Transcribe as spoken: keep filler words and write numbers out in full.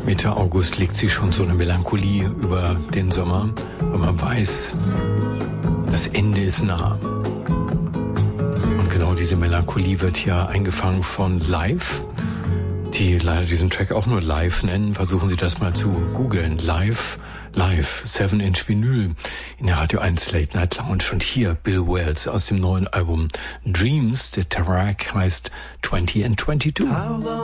Mitte August legt sich schon so eine Melancholie über den Sommer, weil man weiß, das Ende ist nah. Und genau diese Melancholie wird hier eingefangen von Live, die leider diesen Track auch nur Live nennen. Versuchen Sie das mal zu googeln. Live, Live, seven inch Vinyl in der Radio eins Late Night Lounge. Und hier Bill Wells aus dem neuen Album Dreams. Der Track heißt twenty and twenty-two.